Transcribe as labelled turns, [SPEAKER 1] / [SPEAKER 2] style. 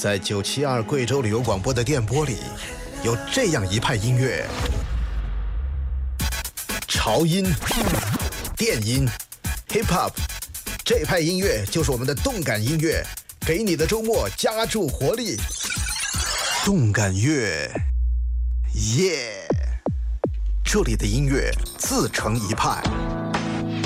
[SPEAKER 1] 在972贵州旅游广播的电波里，有这样一派音乐：潮音、电音、hip hop， 这派音乐就是我们的动感音乐，给你的周末加注活力。动感乐，耶！这里的音乐自成一派。